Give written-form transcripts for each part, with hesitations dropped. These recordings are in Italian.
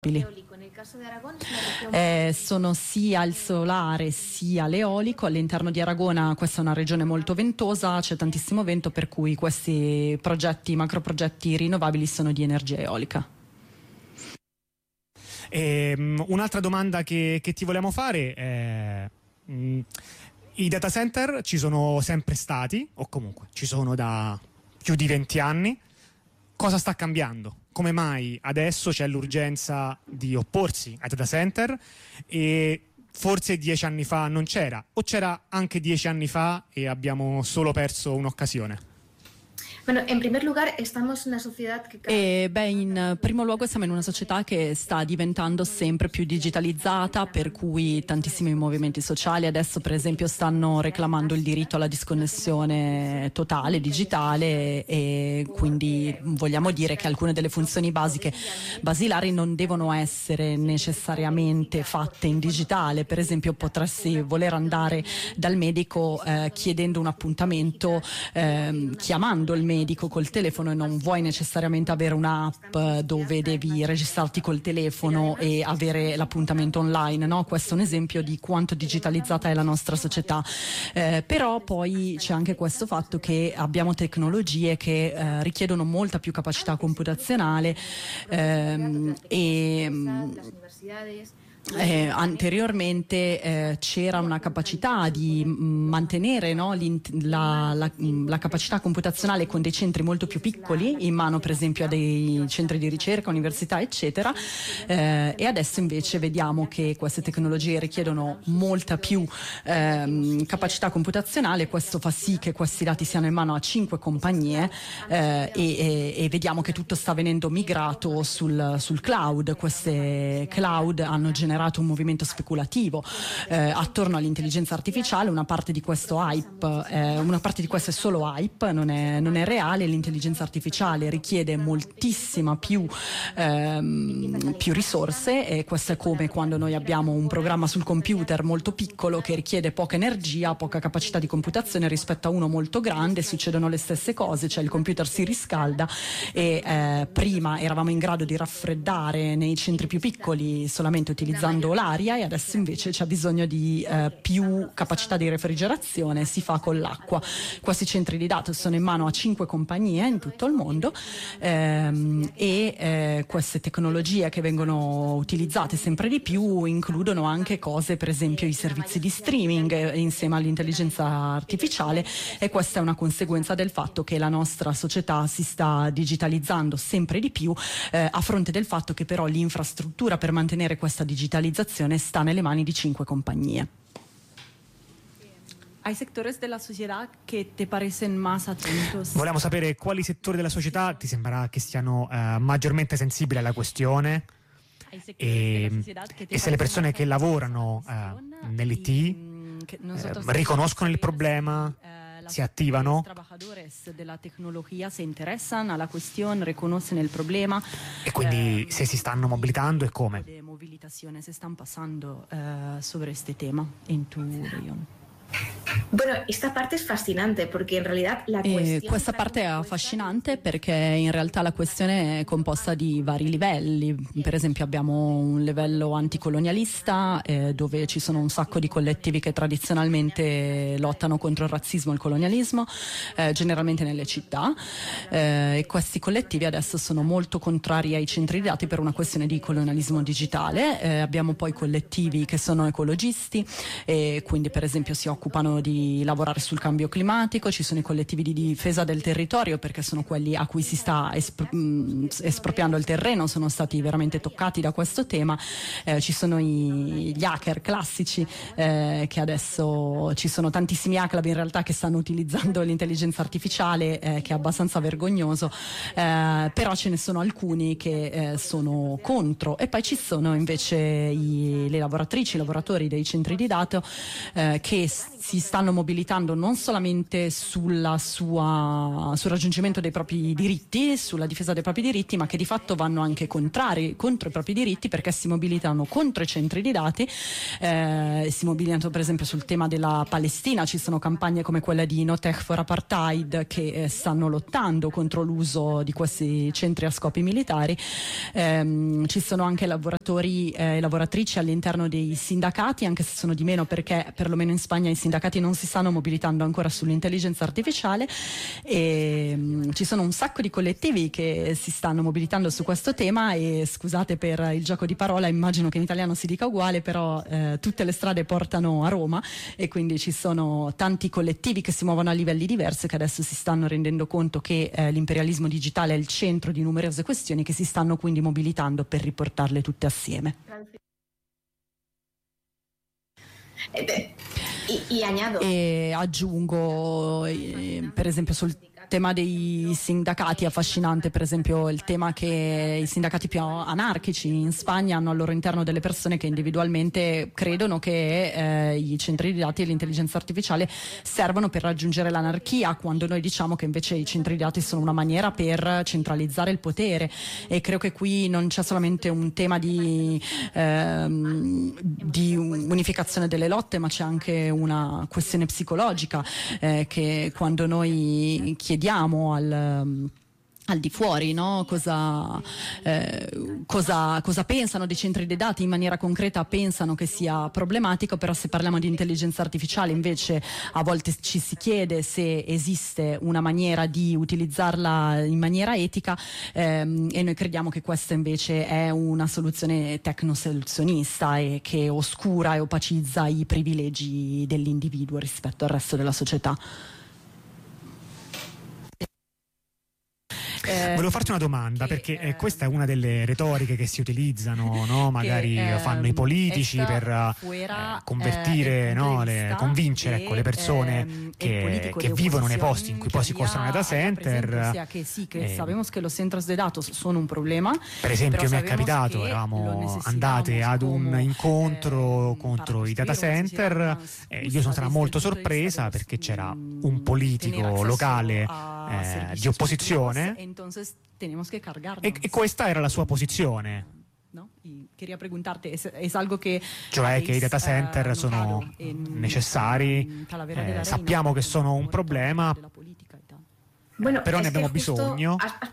rinnovabili. Sono sia il solare sia l'eolico. All'interno di Aragona questa è una regione molto ventosa, c'è tantissimo vento, per cui questi progetti, macroprogetti rinnovabili sono di energia eolica. Un'altra domanda che ti volevamo fare è: i data center ci sono sempre stati, o comunque ci sono da più di 20 anni. Cosa sta cambiando? Come mai adesso c'è l'urgenza di opporsi ai data center e forse 10 anni fa non c'era, o c'era anche 10 anni fa e abbiamo solo perso un'occasione? Bueno, en primer lugar, estamos en una sociedad que... in primo luogo siamo in una società che sta diventando sempre più digitalizzata, per cui tantissimi movimenti sociali adesso per esempio stanno reclamando il diritto alla disconnessione totale, digitale, e quindi vogliamo dire che alcune delle funzioni basilari non devono essere necessariamente fatte in digitale. Per esempio potresti voler andare dal medico chiedendo un appuntamento chiamando il medico col telefono, e non vuoi necessariamente avere un'app dove devi registrarti col telefono e avere l'appuntamento online, no? Questo è un esempio di quanto digitalizzata è la nostra società. Però poi c'è anche questo fatto che abbiamo tecnologie che richiedono molta più capacità computazionale anteriormente c'era una capacità di mantenere, no, la capacità computazionale con dei centri molto più piccoli in mano, per esempio a dei centri di ricerca, università eccetera, e adesso invece vediamo che queste tecnologie richiedono molta più capacità computazionale. Questo fa sì che questi dati siano in mano a 5 compagnie e vediamo che tutto sta venendo migrato sul cloud. Queste cloud hanno generato un movimento speculativo attorno all'intelligenza artificiale. Una parte di questo hype, una parte di questo è solo hype, non è reale. L'intelligenza artificiale richiede moltissima più risorse, e questo è come quando noi abbiamo un programma sul computer molto piccolo che richiede poca energia, poca capacità di computazione rispetto a uno molto grande. Succedono le stesse cose, cioè il computer si riscalda e prima eravamo in grado di raffreddare nei centri più piccoli solamente utilizzando l'aria, e adesso invece c'è bisogno di più capacità di refrigerazione, si fa con l'acqua. Questi centri di dati sono in mano a 5 compagnie in tutto il mondo, e queste tecnologie che vengono utilizzate sempre di più includono anche cose, per esempio i servizi di streaming insieme all'intelligenza artificiale, e questa è una conseguenza del fatto che la nostra società si sta digitalizzando sempre di più, a fronte del fatto che però l'infrastruttura per mantenere questa digitalizzazione sta nelle mani di 5 compagnie. Hay sectores de la sociedad que te parecen más atentos? Volevamo sapere quali settori della società ti sembra che siano maggiormente sensibili alla questione, e se le persone che lavorano nell'IT riconoscono il problema, si attivano. Los trabajadores de la tecnología se interesan a la cuestión, reconocen el problema. E quindi se si stanno mobilitando e come? De movilizaciones están pasando sobre este tema en tu región. Bueno, esta parte es fascinante porque in realidad la questione... Questa parte è affascinante perché in realtà la questione è composta di vari livelli. Per esempio abbiamo un livello anticolonialista dove ci sono un sacco di collettivi che tradizionalmente lottano contro il razzismo e il colonialismo, generalmente nelle città, e questi collettivi adesso sono molto contrari ai centri di dati per una questione di colonialismo digitale. Abbiamo poi collettivi che sono ecologisti e quindi per esempio si occupano di lavorare sul cambio climatico. Ci sono i collettivi di difesa del territorio perché sono quelli a cui si sta espropriando il terreno, sono stati veramente toccati da questo tema. Ci sono gli hacker classici che adesso ci sono tantissimi hacker in realtà che stanno utilizzando l'intelligenza artificiale, che è abbastanza vergognoso, però ce ne sono alcuni che sono contro, e poi ci sono invece le lavoratrici, i lavoratori dei centri di dato che si stanno mobilitando non solamente sul raggiungimento dei propri diritti, sulla difesa dei propri diritti, ma che di fatto vanno anche contro i propri diritti, perché si mobilitano contro i centri di dati, si mobilitano per esempio sul tema della Palestina. Ci sono campagne come quella di No Tech for Apartheid che stanno lottando contro l'uso di questi centri a scopi militari. Ci sono anche lavoratori e lavoratrici all'interno dei sindacati, anche se sono di meno, perché perlomeno in Spagna i sindacati non si stanno mobilitando ancora sull'intelligenza artificiale, e ci sono un sacco di collettivi che si stanno mobilitando su questo tema. E scusate per il gioco di parola, immagino che in italiano si dica uguale, però tutte le strade portano a Roma, e quindi ci sono tanti collettivi che si muovono a livelli diversi, che adesso si stanno rendendo conto che l'imperialismo digitale è il centro di numerose questioni, che si stanno quindi mobilitando per riportarle tutte assieme. E aggiungo, per esempio, sul tema dei sindacati, affascinante per esempio il tema che i sindacati più anarchici in Spagna hanno al loro interno delle persone che individualmente credono che i centri di dati e l'intelligenza artificiale servono per raggiungere l'anarchia, quando noi diciamo che invece i centri di dati sono una maniera per centralizzare il potere. E credo che qui non c'è solamente un tema di unificazione delle lotte, ma c'è anche una questione psicologica, che quando noi chiediamo al di fuori, no? Cosa pensano dei centri dei dati, in maniera concreta pensano che sia problematico. Però se parliamo di intelligenza artificiale invece a volte ci si chiede se esiste una maniera di utilizzarla in maniera etica, e noi crediamo che questa invece è una soluzione tecnosoluzionista e che oscura e opacizza i privilegi dell'individuo rispetto al resto della società. Volevo farti una domanda, perché questa è una delle retoriche che si utilizzano, no? Magari fanno i politici per convertire, no? Convincere le persone che vivono nei posti in cui poi si costruiscono data center. Que sabemos que los centros de datos son un problema. Per esempio mi è capitato, eravamo andate ad un incontro contro i data center, io sono stata molto sorpresa perché c'era un politico locale di opposizione, e questa era la sua posizione. No? Y quería preguntarte, es algo que cioè che i data center sono necessari, sappiamo che sono un problema, però ne abbiamo bisogno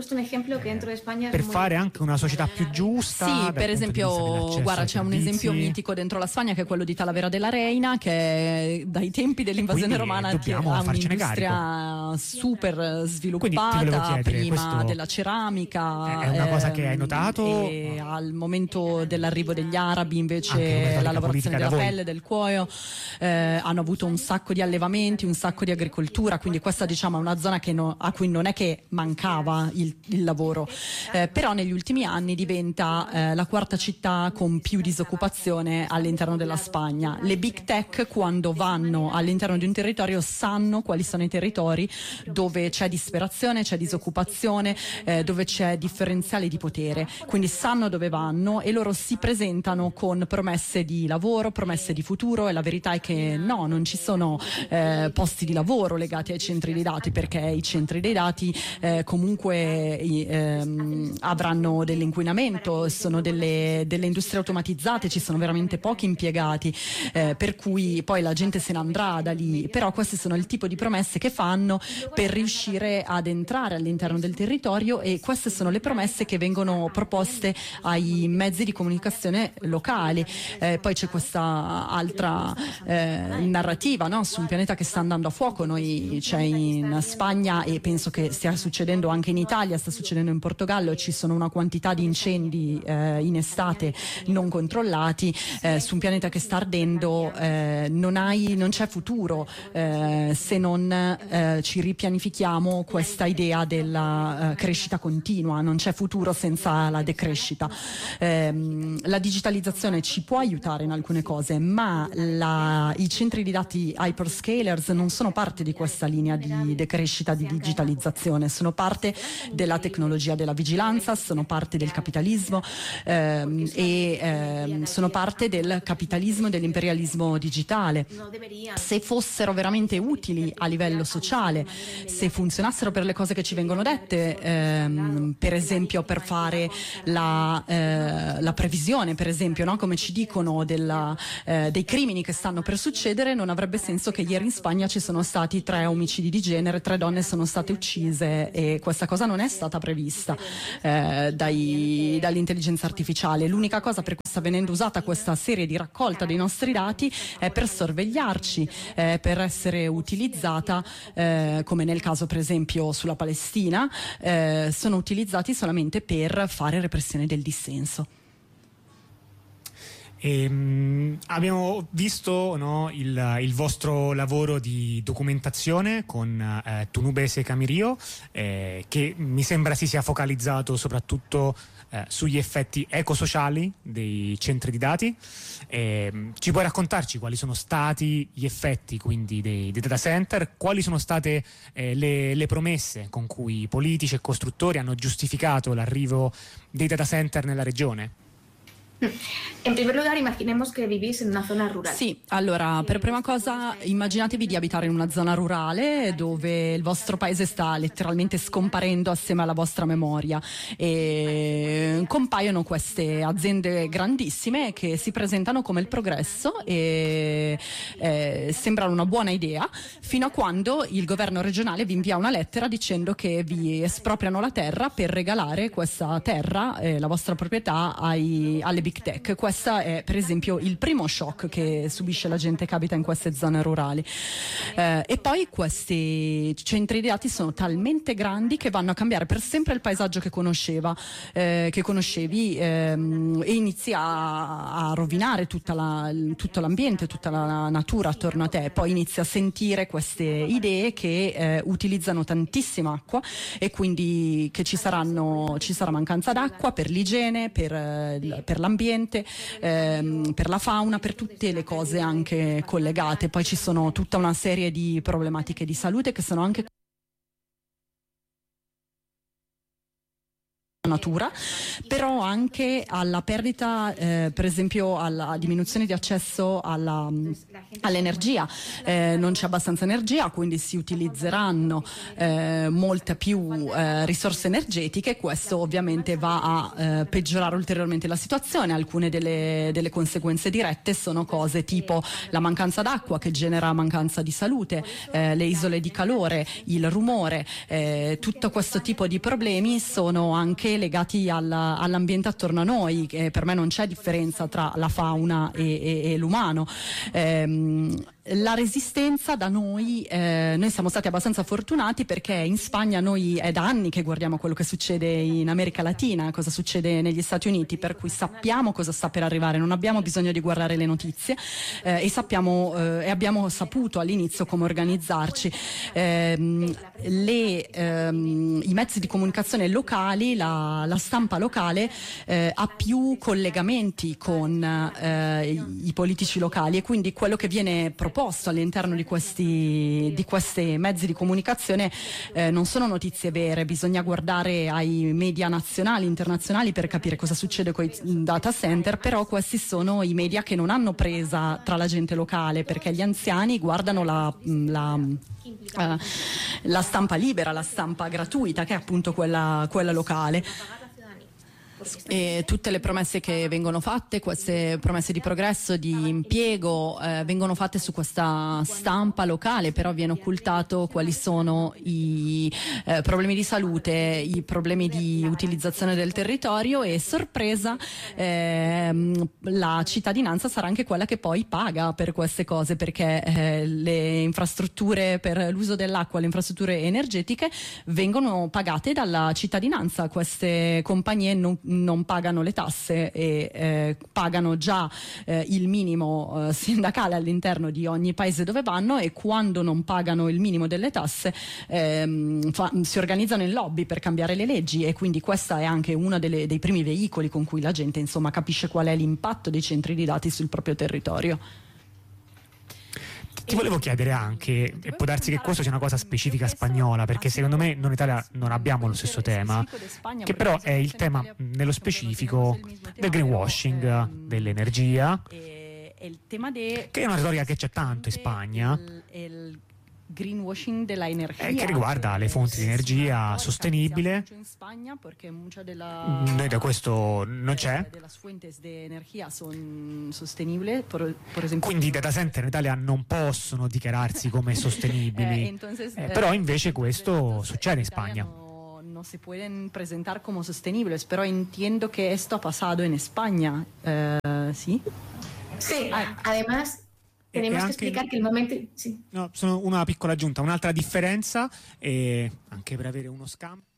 per fare anche una società più giusta. Sì, per esempio, guarda, c'è un esempio mitico dentro la Spagna che è quello di Talavera de la Reina, che dai tempi dell'invasione romana ha un'industria super sviluppata, prima della ceramica. È una cosa che hai notato? E al momento dell'arrivo degli arabi invece la lavorazione della pelle, del cuoio, hanno avuto un sacco di allevamenti, un sacco di agricoltura, quindi questa diciamo è una zona che a cui non è che mancava il lavoro, però negli ultimi anni diventa la quarta città con più disoccupazione all'interno della Spagna. Le big tech, quando vanno all'interno di un territorio, sanno quali sono i territori dove c'è disperazione, c'è disoccupazione, dove c'è differenziale di potere, quindi sanno dove vanno e loro si presentano con promesse di lavoro, promesse di futuro, e la verità è che no, non ci sono posti di lavoro legati ai centri dei dati, perché i centri dei dati comunque avranno dell'inquinamento, sono delle industrie automatizzate, ci sono veramente pochi impiegati, per cui poi la gente se ne andrà da lì. Però queste sono il tipo di promesse che fanno per riuscire ad entrare all'interno del territorio, e queste sono le promesse che vengono proposte ai mezzi di comunicazione locali. Poi c'è questa altra narrativa, no? Su un pianeta che sta andando a fuoco. C'è in Spagna, e penso che stia succedendo anche in Italia, sta succedendo in Portogallo, ci sono una quantità di incendi in estate non controllati, su un pianeta che sta ardendo. Non c'è futuro se non ci ripianifichiamo questa idea della crescita continua, non c'è futuro senza la decrescita. La digitalizzazione ci può aiutare in alcune cose, ma i centri di dati hyperscalers non sono parte di questa linea di decrescita, di digitalizzazione. digitalizzazione, sono parte della tecnologia della vigilanza, sono parte del capitalismo sono parte del capitalismo e dell'imperialismo digitale. Se fossero veramente utili a livello sociale, se funzionassero per le cose che ci vengono dette, per esempio per fare la previsione, per esempio, no? Come ci dicono dei crimini che stanno per succedere, non avrebbe senso che ieri in Spagna ci sono stati 3 omicidi di genere, 3 donne sono state uccise, e questa cosa non è stata prevista dall'intelligenza artificiale. L'unica cosa per cui sta venendo usata questa serie di raccolta dei nostri dati è per sorvegliarci, per essere utilizzata, come nel caso per esempio sulla Palestina, sono utilizzati solamente per fare repressione del dissenso. Abbiamo visto, no, il vostro lavoro di documentazione con Tunubese Camirio, che mi sembra si sia focalizzato soprattutto sugli effetti ecosociali dei centri di dati. Ci puoi raccontarci quali sono stati gli effetti quindi dei data center, quali sono state le promesse con cui politici e costruttori hanno giustificato l'arrivo dei data center nella regione? En primer lugar, imaginemos que vivís en una zona rural. Sì, allora, per prima cosa immaginatevi di abitare in una zona rurale dove il vostro paese sta letteralmente scomparendo assieme alla vostra memoria, e compaiono queste aziende grandissime che si presentano come il progresso e sembrano una buona idea, fino a quando il governo regionale vi invia una lettera dicendo che vi espropriano la terra per regalare questa terra, la vostra proprietà, alle big tech. Questo è per esempio il primo shock che subisce la gente che abita in queste zone rurali, e poi questi centri di dati sono talmente grandi che vanno a cambiare per sempre il paesaggio che conoscevi, e inizi a rovinare tutto l'ambiente, tutta la natura attorno a te. Poi inizi a sentire queste idee che utilizzano tantissima acqua, e quindi che ci sarà mancanza d'acqua per l'igiene, per l'ambiente, per la fauna, per tutte le cose anche collegate. Poi ci sono tutta una serie di problematiche di salute che sono anche natura, però anche alla perdita, per esempio alla diminuzione di accesso all'energia. Non c'è abbastanza energia, quindi si utilizzeranno molte più risorse energetiche. Questo ovviamente va a peggiorare ulteriormente la situazione. Alcune delle conseguenze dirette sono cose tipo la mancanza d'acqua, che genera mancanza di salute, le isole di calore, il rumore, tutto questo tipo di problemi sono anche legati all'ambiente attorno a noi. Per me non c'è differenza tra la fauna e l'umano. La resistenza da noi siamo stati abbastanza fortunati, perché in Spagna noi è da anni che guardiamo quello che succede in America Latina, cosa succede negli Stati Uniti, per cui sappiamo cosa sta per arrivare, non abbiamo bisogno di guardare le notizie, e abbiamo saputo all'inizio come organizzarci. I mezzi di comunicazione locali, la stampa locale ha più collegamenti con i politici locali, e quindi quello che viene proposto all'interno di questi mezzi di comunicazione non sono notizie vere. Bisogna guardare ai media nazionali, internazionali, per capire cosa succede con i data center, però questi sono i media che non hanno presa tra la gente locale, perché gli anziani guardano la stampa libera, la stampa gratuita, che è appunto quella locale. E tutte le promesse che vengono fatte, queste promesse di progresso, di impiego, vengono fatte su questa stampa locale, però viene occultato quali sono i problemi di salute, i problemi di utilizzazione del territorio, e sorpresa, la cittadinanza sarà anche quella che poi paga per queste cose, perché le infrastrutture per l'uso dell'acqua, le infrastrutture energetiche vengono pagate dalla cittadinanza. Queste compagnie non pagano le tasse e pagano già il minimo sindacale all'interno di ogni paese dove vanno, e quando non pagano il minimo delle tasse si organizzano in lobby per cambiare le leggi, e quindi questa è anche uno dei primi veicoli con cui la gente capisce qual è l'impatto dei centri di dati sul proprio territorio. Ti volevo chiedere anche, e può darsi che questo sia una cosa specifica spagnola, perché secondo me noi in Italia non abbiamo lo stesso tema, che però è il tema nello specifico del greenwashing, dell'energia, che è una retorica che c'è tanto in Spagna, greenwashing della energia che riguarda le fonti di energia sostenibile. In Spagna perché noi da questo non c'è. Las fuentes de energía son sostenibili, por esempio. Quindi i data center in Italia non possono dichiararsi come sostenibili, però invece questo succede in Spagna. No se pueden presentar como sostenibles, pero entiendo que esto ha pasado en España, ¿sí? Sí, además tenemos que explicar che il momento... Sì. No, sono una piccola aggiunta, un'altra differenza, anche per avere uno scambio.